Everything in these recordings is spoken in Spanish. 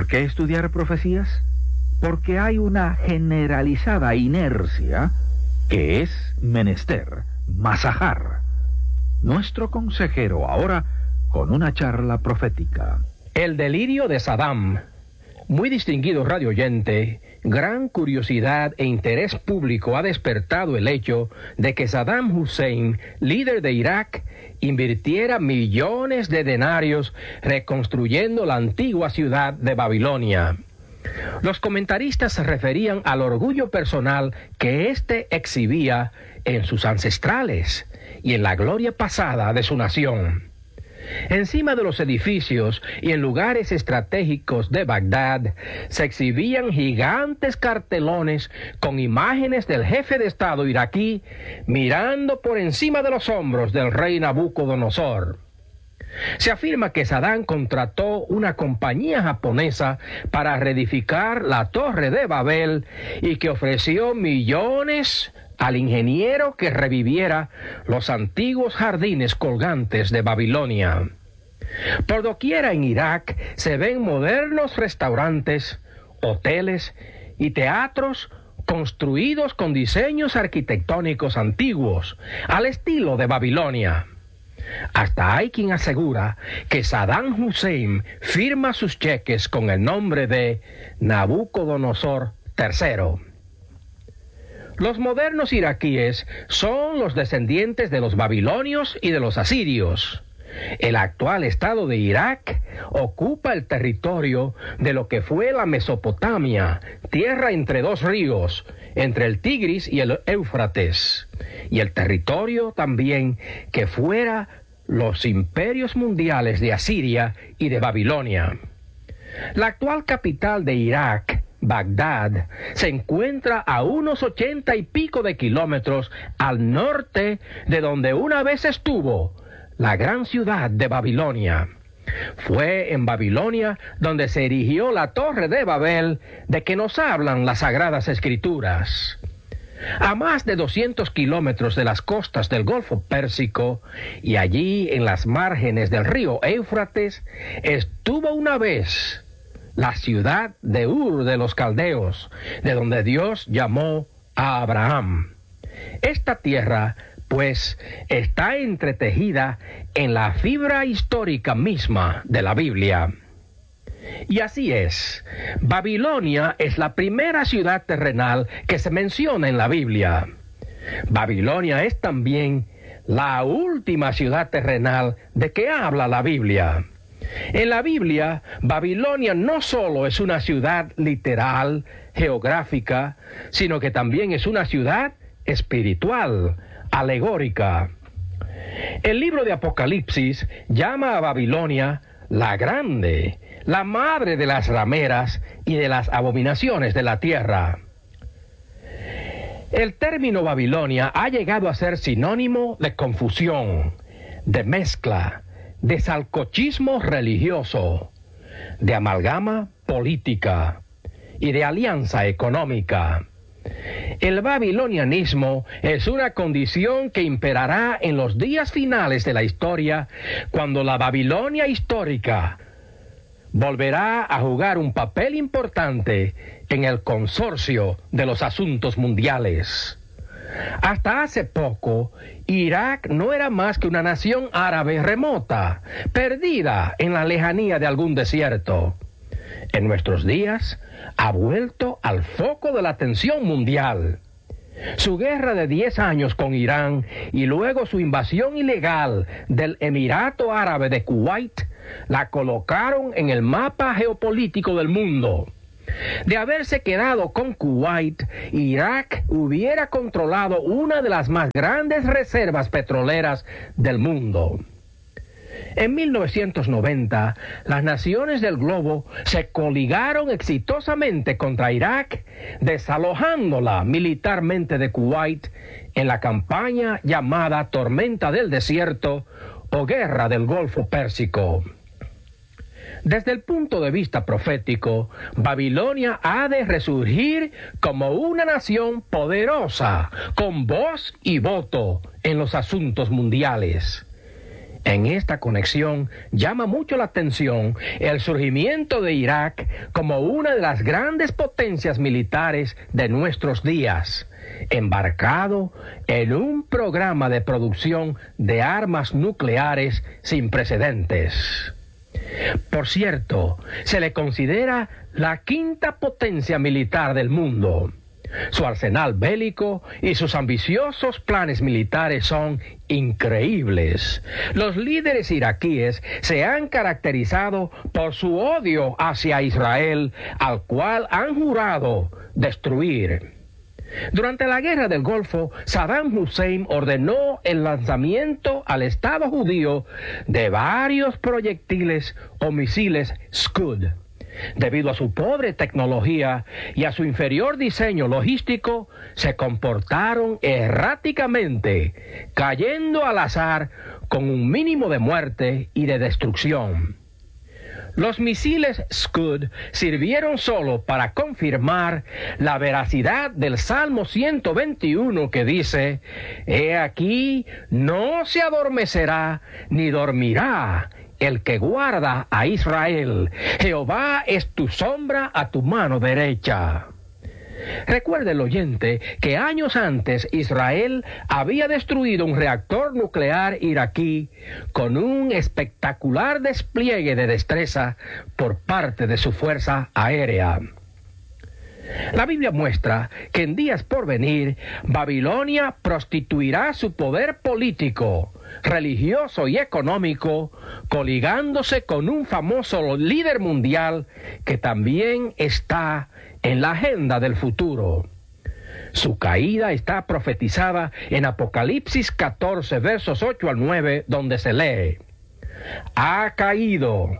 ¿Por qué estudiar profecías? Porque hay una generalizada inercia que es menester masajar. Nuestro consejero ahora con una charla profética. El delirio de Saddam. Muy distinguido radioyente, gran curiosidad e interés público ha despertado el hecho de que Saddam Hussein, líder de Irak, invirtiera millones de denarios reconstruyendo la antigua ciudad de Babilonia. Los comentaristas se referían al orgullo personal que éste exhibía en sus ancestrales y en la gloria pasada de su nación. Encima de los edificios y en lugares estratégicos de Bagdad se exhibían gigantes cartelones con imágenes del jefe de Estado iraquí mirando por encima de los hombros del rey Nabucodonosor. Se afirma que Saddam contrató una compañía japonesa para reedificar la Torre de Babel y que ofreció millones al ingeniero que reviviera los antiguos jardines colgantes de Babilonia. Por doquiera en Irak se ven modernos restaurantes, hoteles y teatros construidos con diseños arquitectónicos antiguos, al estilo de Babilonia. Hasta hay quien asegura que Saddam Hussein firma sus cheques con el nombre de Nabucodonosor III. Los modernos iraquíes son los descendientes de los babilonios y de los asirios. El actual estado de Irak ocupa el territorio de lo que fue la Mesopotamia, tierra entre dos ríos, entre el Tigris y el Éufrates, y el territorio también que fuera los imperios mundiales de Asiria y de Babilonia. La actual capital de Irak, Bagdad, se encuentra a unos 80 y pico de kilómetros al norte de donde una vez estuvo la gran ciudad de Babilonia. Fue en Babilonia donde se erigió la Torre de Babel de que nos hablan las Sagradas Escrituras. A más de 200 kilómetros de las costas del Golfo Pérsico y allí en las márgenes del río Éufrates estuvo una vez la ciudad de Ur de los Caldeos, de donde Dios llamó a Abraham. Esta tierra, pues, está entretejida en la fibra histórica misma de la Biblia. Y así es, Babilonia es la primera ciudad terrenal que se menciona en la Biblia. Babilonia es también la última ciudad terrenal de que habla la Biblia. En la Biblia, Babilonia no solo es una ciudad literal, geográfica, sino que también es una ciudad espiritual, alegórica. El libro de Apocalipsis llama a Babilonia la grande, la madre de las rameras y de las abominaciones de la tierra. El término Babilonia ha llegado a ser sinónimo de confusión, de mezcla, de salcochismo religioso, de amalgama política y de alianza económica. El babilonianismo es una condición que imperará en los días finales de la historia, cuando la Babilonia histórica volverá a jugar un papel importante en el consorcio de los asuntos mundiales. Hasta hace poco, Irak no era más que una nación árabe remota, perdida en la lejanía de algún desierto. En nuestros días, ha vuelto al foco de la atención mundial. Su guerra de 10 años con Irán y luego su invasión ilegal del Emirato Árabe de Kuwait la colocaron en el mapa geopolítico del mundo. De haberse quedado con Kuwait, Irak hubiera controlado una de las más grandes reservas petroleras del mundo. En 1990, las naciones del globo se coligaron exitosamente contra Irak, desalojándola militarmente de Kuwait en la campaña llamada Tormenta del Desierto o Guerra del Golfo Pérsico. Desde el punto de vista profético, Babilonia ha de resurgir como una nación poderosa, con voz y voto en los asuntos mundiales. En esta conexión llama mucho la atención el surgimiento de Irak como una de las grandes potencias militares de nuestros días, embarcado en un programa de producción de armas nucleares sin precedentes. Por cierto, se le considera la quinta potencia militar del mundo. Su arsenal bélico y sus ambiciosos planes militares son increíbles. Los líderes iraquíes se han caracterizado por su odio hacia Israel, al cual han jurado destruir. Durante la Guerra del Golfo, Saddam Hussein ordenó el lanzamiento al Estado judío de varios proyectiles o misiles Scud. Debido a su pobre tecnología y a su inferior diseño logístico, se comportaron erráticamente, cayendo al azar con un mínimo de muerte y de destrucción. Los misiles Scud sirvieron solo para confirmar la veracidad del Salmo 121 que dice: «He aquí, no se adormecerá ni dormirá el que guarda a Israel. Jehová es tu sombra a tu mano derecha». Recuerde el oyente que años antes Israel había destruido un reactor nuclear iraquí con un espectacular despliegue de destreza por parte de su fuerza aérea. La Biblia muestra que en días por venir, Babilonia prostituirá su poder político, religioso y económico, coligándose con un famoso líder mundial que también está en la agenda del futuro. Su caída está profetizada en Apocalipsis 14, versos 8 al 9, donde se lee: Ha caído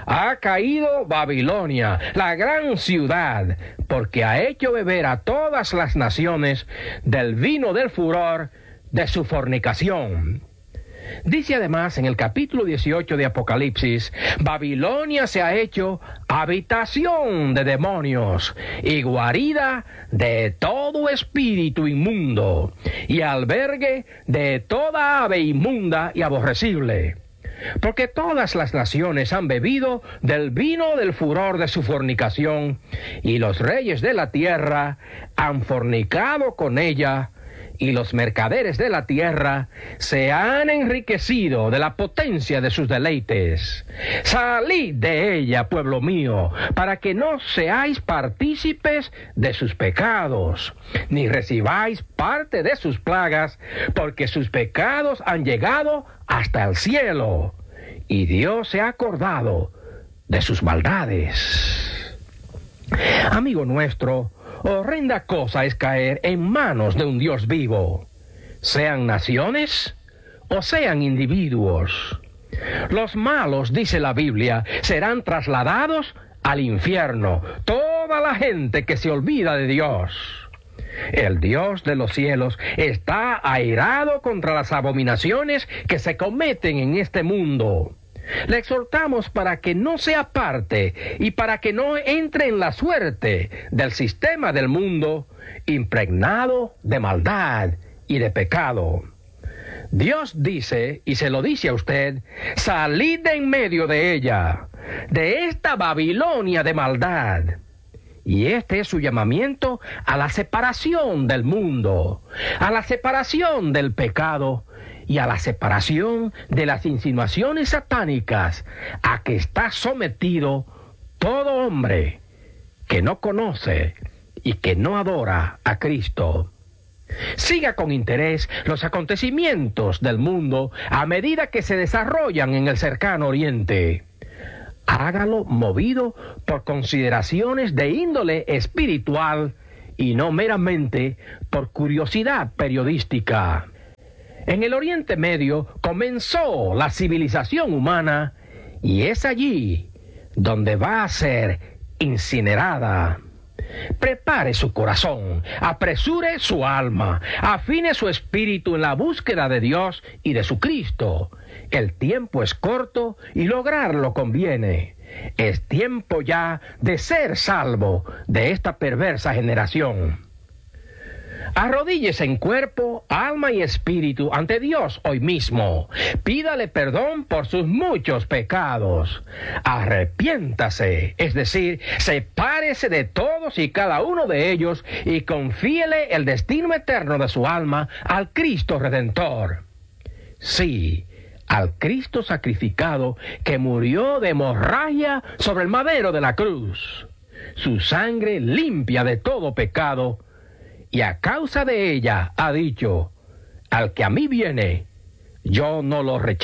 Babilonia, la gran ciudad, porque ha hecho beber a todas las naciones del vino del furor de su fornicación. Dice además en el capítulo 18 de Apocalipsis: Babilonia se ha hecho habitación de demonios y guarida de todo espíritu inmundo y albergue de toda ave inmunda y aborrecible. Porque todas las naciones han bebido del vino del furor de su fornicación, y los reyes de la tierra han fornicado con ella, y los mercaderes de la tierra se han enriquecido de la potencia de sus deleites. Salid de ella, pueblo mío, para que no seáis partícipes de sus pecados, ni recibáis parte de sus plagas, porque sus pecados han llegado hasta el cielo, y Dios se ha acordado de sus maldades. Amigo nuestro, horrenda cosa es caer en manos de un Dios vivo, sean naciones o sean individuos. Los malos, dice la Biblia, serán trasladados al infierno, toda la gente que se olvida de Dios. El Dios de los cielos está airado contra las abominaciones que se cometen en este mundo. Le exhortamos para que no se aparte y para que no entre en la suerte del sistema del mundo impregnado de maldad y de pecado. Dios dice, y se lo dice a usted: salid de en medio de ella, de esta Babilonia de maldad. Y este es su llamamiento a la separación del mundo, a la separación del pecado y a la separación de las insinuaciones satánicas a que está sometido todo hombre que no conoce y que no adora a Cristo. Siga con interés los acontecimientos del mundo a medida que se desarrollan en el cercano Oriente. Hágalo movido por consideraciones de índole espiritual y no meramente por curiosidad periodística. En el Oriente Medio comenzó la civilización humana y es allí donde va a ser incinerada. Prepare su corazón, apresure su alma, afine su espíritu en la búsqueda de Dios y de su Cristo. El tiempo es corto y lograrlo conviene. Es tiempo ya de ser salvo de esta perversa generación. Arrodíllese en cuerpo, alma y espíritu ante Dios hoy mismo. Pídale perdón por sus muchos pecados. Arrepiéntase, es decir, sepárese de todos y cada uno de ellos y confíele el destino eterno de su alma al Cristo Redentor. Sí, al Cristo sacrificado que murió de hemorragia sobre el madero de la cruz. Su sangre limpia de todo pecado, y a causa de ella ha dicho: al que a mí viene, yo no lo rechazo.